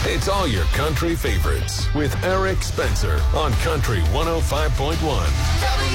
It's all your country favorites with Eric Spencer on Country 105.1.